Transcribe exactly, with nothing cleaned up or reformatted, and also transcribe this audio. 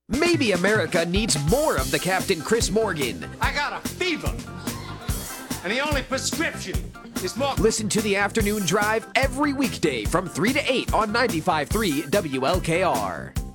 Maybe America needs more of the Captain Chris Morgan. I got a fever, and the only prescription is more. Listen to the Afternoon Drive every weekday from three to eight on ninety-five point three W L K R.